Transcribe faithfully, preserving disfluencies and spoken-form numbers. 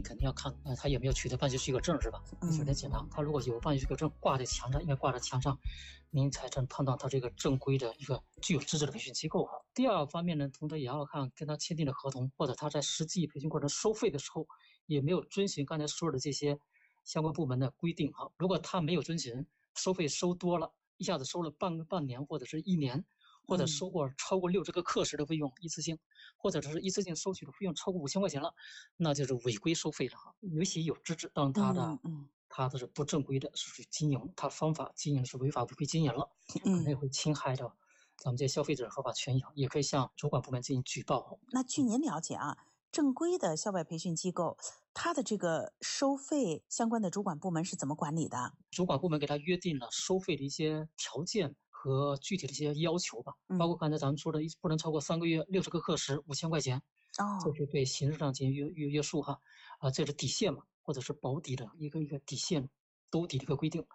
肯定要看呃他有没有取得办学许可证，是吧？首先检查他如果有办学许可证挂在墙上，应该挂在墙上，您才能判断他这个正规的一个具有资质的培训机构哈。第二方面呢，同时也要看跟他签订的合同，或者他在实际培训过程收费的时候也没有遵循刚才说的这些相关部门的规定哈。如果他没有遵循，收费收多了，一下子收了半半年或者是一年，或者收过超过六这个课时的费用一次性，或者是一次性收取的费用超过五千块钱了，那就是违规收费了哈。尤其有资质，当他的嗯嗯他的是不正规的，是属于经营，他方法经营是违法违规经营了，可能也会侵害到咱们这些消费者合法权益，也可以向主管部门进行举报。 那据您了解啊，正规的校外培训机构，它的这个收费相关的主管部门是怎么管理的？ 主管部门给他约定了收费的一些条件和具体的一些要求吧，嗯、包括刚才咱们说的，不能超过三个月六十个课时五千块钱，哦，这是对形式上进行约约约束哈，啊，这是底线嘛，或者是保底的一个一个底线兜底的一个规定。